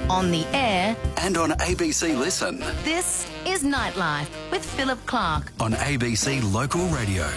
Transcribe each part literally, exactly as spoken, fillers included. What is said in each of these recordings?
on the air, and on A B C Listen. This is Nightlife with Philip Clark on A B C Local Radio.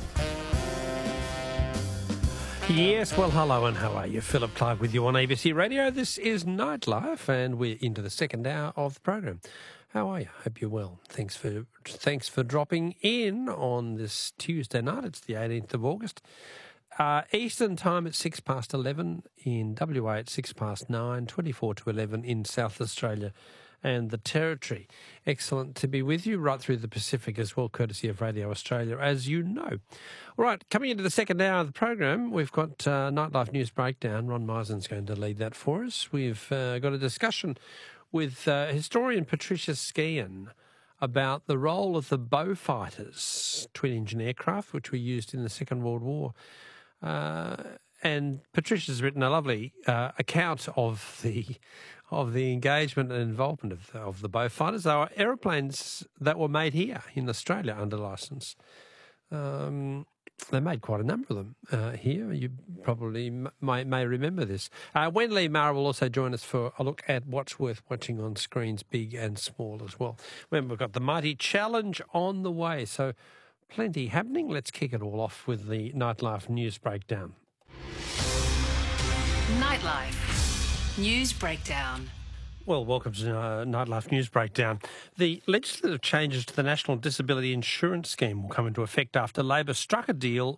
Yes, well, hello and how are you? Philip Clark with you on A B C Radio. This is Nightlife and we're into the second hour of the program. How are you? Hope you're well. Thanks for thanks for dropping in on this Tuesday night. It's the eighteenth of August. Uh, Eastern time at six past eleven, in W A at six past nine, twenty-four to eleven in South Australia and the Territory. Excellent to be with you right through the Pacific as well, courtesy of Radio Australia, as you know. All right, coming into the second hour of the program, we've got uh, Nightlife News Breakdown. Ron Meisen's going to lead that for us. We've uh, got a discussion with uh, historian Patricia Skehan about the role of the Beaufighters, twin-engine aircraft, which were used in the Second World War. Uh, and Patricia's written a lovely uh, account of the of the engagement and involvement of the, of the Beaufighters. They were aeroplanes that were made here in Australia under licence. Um, they made quite a number of them uh, here. You probably m- may, may remember this. Uh, Wendy Mara will also join us for a look at what's worth watching on screens, big and small as well. Remember, we've got the Mighty Challenge on the way, so plenty happening. Let's kick it all off with the Nightlife News Breakdown. Nightlife News Breakdown. Well, welcome to uh, Nightlife News Breakdown. The legislative changes to the National Disability Insurance Scheme will come into effect after Labor struck a deal